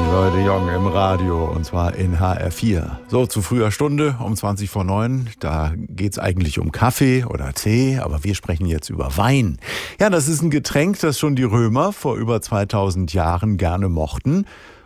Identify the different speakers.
Speaker 1: Leute Jong im Radio und zwar in HR4. So, zu früher Stunde um 20 vor 9. Da geht's eigentlich um Kaffee oder Tee, aber wir sprechen jetzt über Wein. Ja, das ist ein Getränk, das schon die Römer vor über 2000 Jahren gerne mochten.